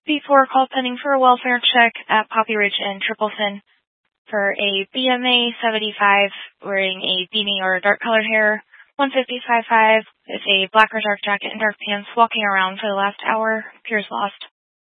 Before call pending for a welfare check at Poppy Ridge and Tripleton for a BMA 75 wearing a beanie or dark colored hair, 155.5 with a black or dark jacket and dark pants walking around for the last hour, appears lost.